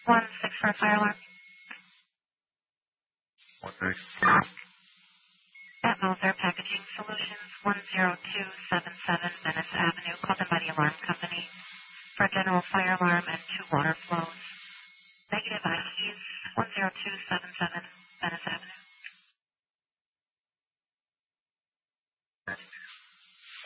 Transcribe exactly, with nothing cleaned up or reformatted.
One six for a fire alarm. One six. At Moser Packaging Solutions, one zero two seven seven Venice Avenue, called in by the alarm company for a general fire alarm and two water flows. Negative I Ds, one zero two seven seven Venice Avenue.